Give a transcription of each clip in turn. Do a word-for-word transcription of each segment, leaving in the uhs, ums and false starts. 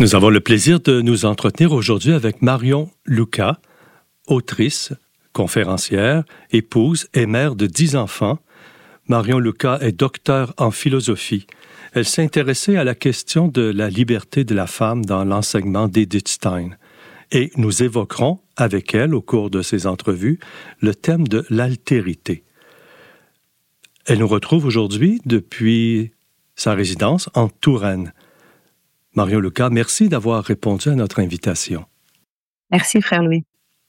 Nous avons le plaisir de nous entretenir aujourd'hui avec Marion Lucas, autrice, conférencière, épouse et mère de dix enfants. Marion Lucas est docteure en philosophie. Elle s'est intéressée à la question de la liberté de la femme dans l'enseignement d'Edith Stein. Et nous évoquerons avec elle, au cours de ces entrevues, le thème de l'altérité. Elle nous retrouve aujourd'hui depuis sa résidence en Touraine. Marion Lucas, merci d'avoir répondu à notre invitation. Merci, frère Louis.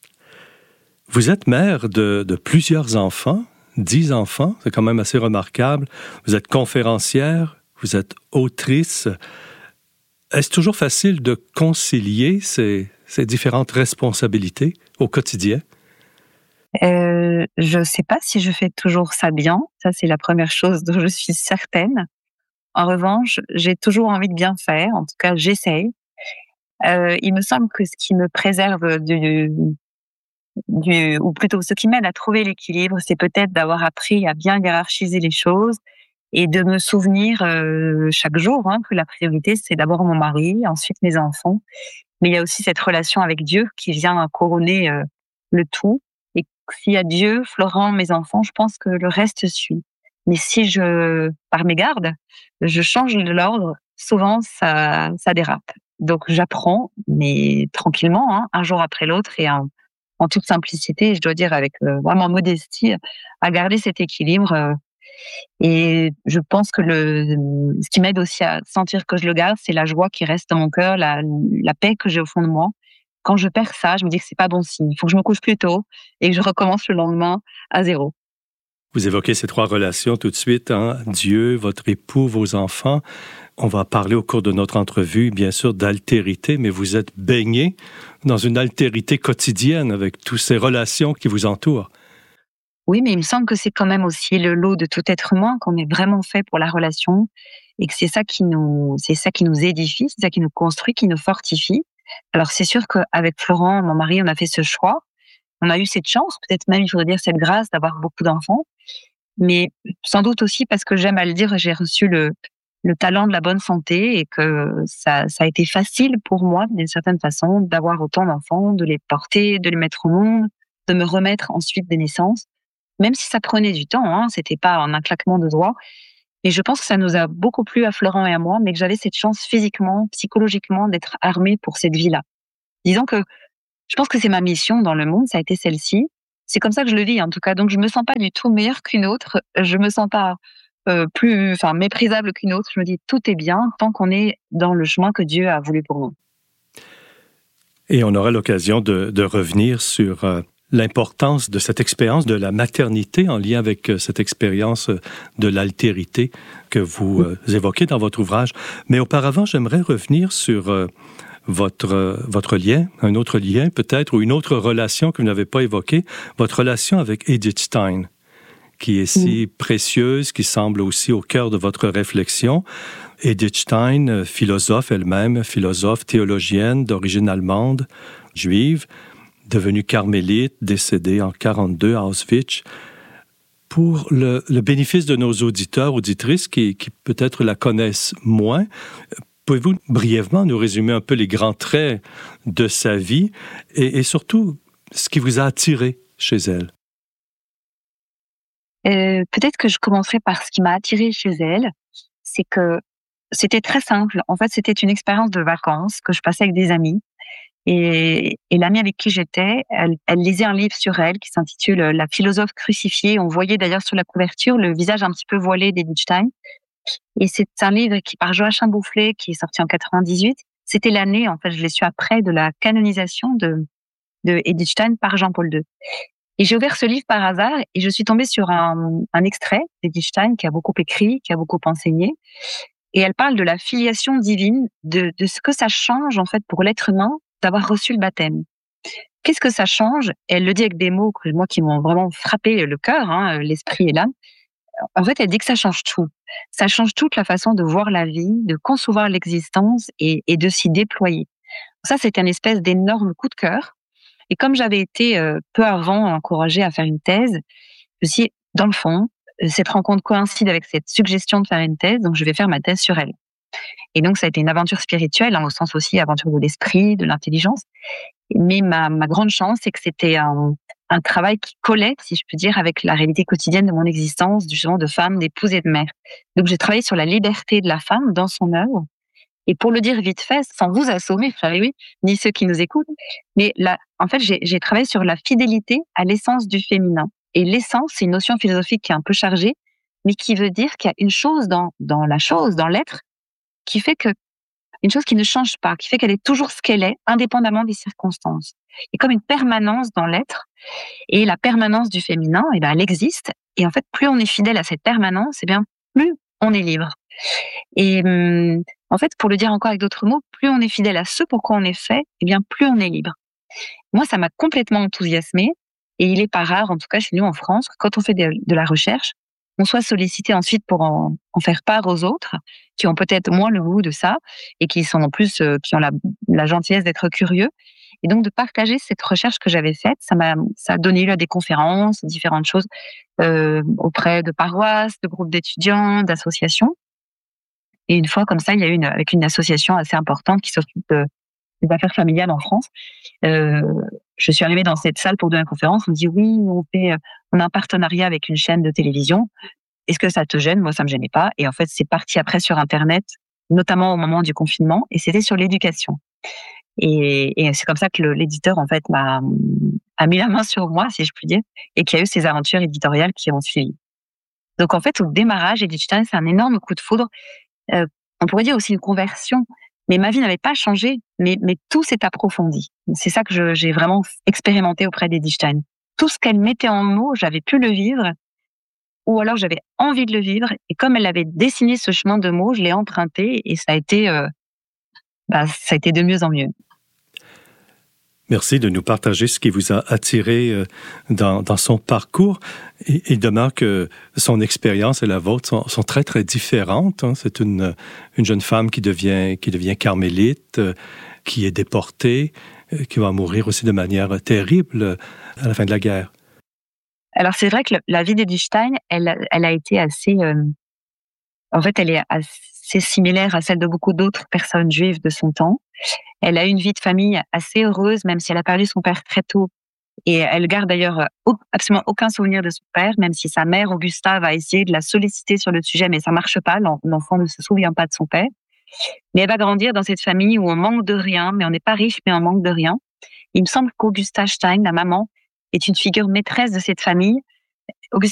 Vous êtes mère de, de plusieurs enfants, dix enfants, c'est quand même assez remarquable. Vous êtes conférencière, vous êtes autrice. Est-ce toujours facile de concilier ces, ces différentes responsabilités au quotidien? Euh, je ne sais pas si je fais toujours ça bien. Ça, c'est la première chose dont je suis certaine. En revanche, j'ai toujours envie de bien faire. En tout cas, j'essaye. Euh, il me semble que ce qui me préserve du, du, ou plutôt ce qui m'aide à trouver l'équilibre, c'est peut-être d'avoir appris à bien hiérarchiser les choses et de me souvenir euh, chaque jour hein, que la priorité, c'est d'abord mon mari, ensuite mes enfants. Mais il y a aussi cette relation avec Dieu qui vient couronner euh, le tout. Et s'il y a Dieu, Florent, mes enfants, je pense que le reste suit. Mais si je, par mégarde, je change de l'ordre, souvent ça, ça dérape. Donc j'apprends, mais tranquillement, hein, un jour après l'autre et en, en toute simplicité, et je dois dire avec euh, vraiment modestie, à garder cet équilibre. Euh, et je pense que le, ce qui m'aide aussi à sentir que je le garde, c'est la joie qui reste dans mon cœur, la, la paix que j'ai au fond de moi. Quand je perds ça, je me dis que c'est pas bon signe. Il faut que je me couche plus tôt et que je recommence le lendemain à zéro. Vous évoquez ces trois relations tout de suite, hein? Dieu, votre époux, vos enfants. On va parler au cours de notre entrevue, bien sûr, d'altérité, mais vous êtes baigné dans une altérité quotidienne avec toutes ces relations qui vous entourent. Oui, mais il me semble que c'est quand même aussi le lot de tout être humain, qu'on est vraiment fait pour la relation et que c'est ça qui nous, c'est ça qui nous édifie, c'est ça qui nous construit, qui nous fortifie. Alors c'est sûr qu'avec Florent, mon mari, on a fait ce choix. On a eu cette chance, peut-être même il faudrait dire cette grâce d'avoir beaucoup d'enfants. Mais sans doute aussi parce que j'aime à le dire, j'ai reçu le, le talent de la bonne santé et que ça, ça a été facile pour moi, d'une certaine façon, d'avoir autant d'enfants, de les porter, de les mettre au monde, de me remettre ensuite des naissances. Même si ça prenait du temps, hein, c'était pas en un claquement de doigts. Et je pense que ça nous a beaucoup plu à Florent et à moi, mais que j'avais cette chance physiquement, psychologiquement, d'être armée pour cette vie-là. Disons que je pense que c'est ma mission dans le monde, ça a été celle-ci. C'est comme ça que je le vis, en tout cas. Donc, je me sens pas du tout meilleure qu'une autre. Je me sens pas euh, plus, enfin, méprisable qu'une autre. Je me dis, tout est bien tant qu'on est dans le chemin que Dieu a voulu pour nous. Et on aura l'occasion de, de revenir sur euh, l'importance de cette expérience de la maternité en lien avec euh, cette expérience euh, de l'altérité que vous euh, évoquez dans votre ouvrage. Mais auparavant, j'aimerais revenir sur euh, votre, votre lien, un autre lien peut-être, ou une autre relation que vous n'avez pas évoquée, votre relation avec Edith Stein, qui est si mmh. précieuse, qui semble aussi au cœur de votre réflexion. Edith Stein, philosophe elle-même, philosophe théologienne d'origine allemande, juive, devenue carmélite, décédée en quarante-deux à Auschwitz. Pour le, le bénéfice de nos auditeurs, auditrices qui, qui peut-être la connaissent moins, pouvez-vous brièvement nous résumer un peu les grands traits de sa vie et, et surtout ce qui vous a attiré chez elle? Euh, peut-être que je commencerai par ce qui m'a attiré chez elle, c'est que c'était très simple. En fait, c'était une expérience de vacances que je passais avec des amis. Et, et l'amie avec qui j'étais, elle, elle lisait un livre sur elle qui s'intitule La philosophe crucifiée. On voyait d'ailleurs sur la couverture le visage un petit peu voilé d'Edith Stein. Et c'est un livre qui, par Joachim Boufflet, qui est sorti en quatre-vingt-dix-huit. C'était l'année, en fait, je l'ai su après, de la canonisation de, de Edith Stein par Jean-Paul deux. Et j'ai ouvert ce livre par hasard et je suis tombée sur un, un extrait d'Edith Stein qui a beaucoup écrit, qui a beaucoup enseigné. Et elle parle de la filiation divine, de, de ce que ça change, en fait, pour l'être humain d'avoir reçu le baptême. Qu'est-ce que ça change? Et elle le dit avec des mots que moi qui m'ont vraiment frappé le cœur, hein, l'esprit et l'âme. En fait, elle dit que ça change tout. Ça change toute la façon de voir la vie, de concevoir l'existence et, et de s'y déployer. Ça, c'est un espèce d'énorme coup de cœur. Et comme j'avais été euh, peu avant encouragée à faire une thèse, je me suis dit, dans le fond, cette rencontre coïncide avec cette suggestion de faire une thèse, donc je vais faire ma thèse sur elle. Et donc, ça a été une aventure spirituelle, hein, au sens aussi aventure de l'esprit, de l'intelligence. Mais ma, ma grande chance, c'est que c'était un, un travail qui collait, si je peux dire, avec la réalité quotidienne de mon existence, justement de femme, d'épouse et de mère. Donc, j'ai travaillé sur la liberté de la femme dans son œuvre. Et pour le dire vite fait, sans vous assommer, frère et oui, ni ceux qui nous écoutent, mais là, en fait, j'ai, j'ai travaillé sur la fidélité à l'essence du féminin. Et l'essence, c'est une notion philosophique qui est un peu chargée, mais qui veut dire qu'il y a une chose dans, dans la chose, dans l'être, qui fait que, une chose qui ne change pas, qui fait qu'elle est toujours ce qu'elle est, indépendamment des circonstances. Il y a comme une permanence dans l'être, et la permanence du féminin, eh ben, elle existe. Et en fait, plus on est fidèle à cette permanence, eh bien, plus on est libre. Et hum, en fait, pour le dire encore avec d'autres mots, plus on est fidèle à ce pourquoi on est fait, eh bien, plus on est libre. Moi, ça m'a complètement enthousiasmée. Et il est pas rare, en tout cas chez nous en France, que quand on fait de, de la recherche, on soit sollicité ensuite pour en, en faire part aux autres, qui ont peut-être moins le goût de ça, et qui sont en plus, euh, qui ont la, la gentillesse d'être curieux. Et donc, de partager cette recherche que j'avais faite, ça m'a, ça a donné lieu à des conférences, différentes choses, euh, auprès de paroisses, de groupes d'étudiants, d'associations. Et une fois, comme ça, il y a eu une, avec une association assez importante qui s'occupe de, des affaires familiales en France. Euh, je suis arrivée dans cette salle pour donner une conférence. On me dit oui, on fait, on a un partenariat avec une chaîne de télévision. Est-ce que ça te gêne? Moi, ça me gênait pas. Et en fait, c'est parti après sur Internet, notamment au moment du confinement, et c'était sur l'éducation. Et, et c'est comme ça que le, l'éditeur, en fait, m'a a mis la main sur moi, si je puis dire, et qu'il y a eu ces aventures éditoriales qui ont suivi. Donc, en fait, au démarrage, Edithstein, c'est un énorme coup de foudre. Euh, on pourrait dire aussi une conversion. Mais ma vie n'avait pas changé, mais, mais tout s'est approfondi. C'est ça que je, j'ai vraiment expérimenté auprès d'Edithstein. Tout ce qu'elle mettait en mots, j'avais pu le vivre, ou alors j'avais envie de le vivre. Et comme elle avait dessiné ce chemin de mots, je l'ai emprunté et ça a été, euh, bah, ça a été de mieux en mieux. Merci de nous partager ce qui vous a attiré dans, dans son parcours. Et, il demeure que son expérience et la vôtre sont, sont très, très différentes. Hein. C'est une, une jeune femme qui devient, qui devient carmélite, qui est déportée, qui va mourir aussi de manière terrible à la fin de la guerre. Alors, c'est vrai que la vie d'Edithstein, elle, elle a été assez... Euh, en fait, elle est assez similaire à celle de beaucoup d'autres personnes juives de son temps. Elle a eu une vie de famille assez heureuse, même si elle a perdu son père très tôt. Et elle garde d'ailleurs absolument aucun souvenir de son père, même si sa mère, Augusta, va essayer de la solliciter sur le sujet, mais ça marche pas. L'enfant ne se souvient pas de son père. Mais elle va grandir dans cette famille où on manque de rien, mais on n'est pas riche, mais on manque de rien. Il me semble qu'Augusta Stein, la maman, est une figure maîtresse de cette famille. Augusta